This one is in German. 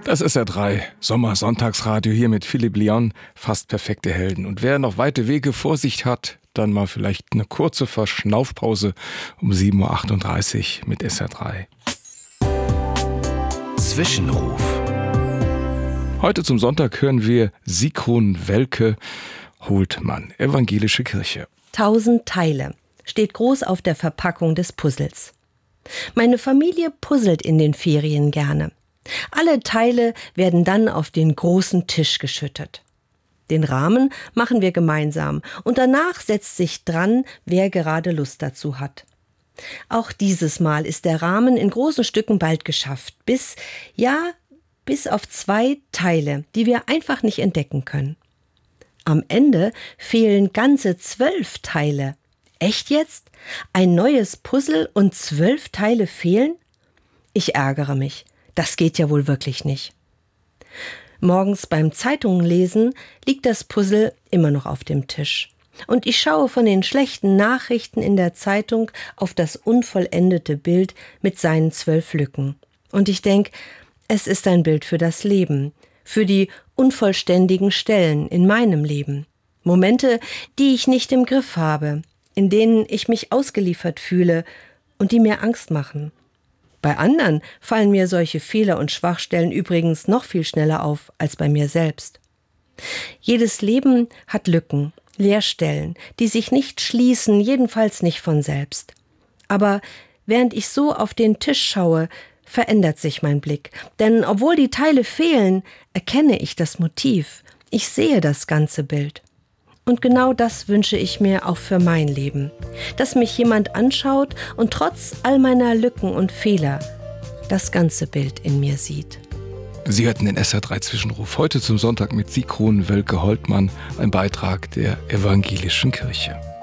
Das ist SR3, Sommer-Sonntagsradio hier mit Philipp Leon, fast perfekte Helden. Und wer noch weite Wege vor sich hat, dann mal vielleicht eine kurze Verschnaufpause um 7.38 Uhr mit SR3. Zwischenruf. Heute zum Sonntag hören wir Sigrun Welke, Holtmann, Evangelische Kirche. 1000 Teile steht groß auf der Verpackung des Puzzles. Meine Familie puzzelt in den Ferien gerne. Alle Teile werden dann auf den großen Tisch geschüttet. Den Rahmen machen wir gemeinsam und danach setzt sich dran, wer gerade Lust dazu hat. Auch dieses Mal ist der Rahmen in großen Stücken bald geschafft, bis auf 2 Teile, die wir einfach nicht entdecken können. Am Ende fehlen ganze 12 Teile. Echt jetzt? Ein neues Puzzle und 12 Teile fehlen? Ich ärgere mich. Das geht ja wohl wirklich nicht. Morgens beim Zeitungenlesen liegt das Puzzle immer noch auf dem Tisch. Und ich schaue von den schlechten Nachrichten in der Zeitung auf das unvollendete Bild mit seinen 12 Lücken. Und ich denke, es ist ein Bild für das Leben, für die unvollständigen Stellen in meinem Leben. Momente, die ich nicht im Griff habe, in denen ich mich ausgeliefert fühle und die mir Angst machen. Bei anderen fallen mir solche Fehler und Schwachstellen übrigens noch viel schneller auf als bei mir selbst. Jedes Leben hat Lücken, Leerstellen, die sich nicht schließen, jedenfalls nicht von selbst. Aber während ich so auf den Tisch schaue, verändert sich mein Blick. Denn obwohl die Teile fehlen, erkenne ich das Motiv. Ich sehe das ganze Bild. Und genau das wünsche ich mir auch für mein Leben. Dass mich jemand anschaut und trotz all meiner Lücken und Fehler das ganze Bild in mir sieht. Sie hörten den SR3 Zwischenruf heute zum Sonntag mit Sigrun Welke Holtmann, ein Beitrag der Evangelischen Kirche.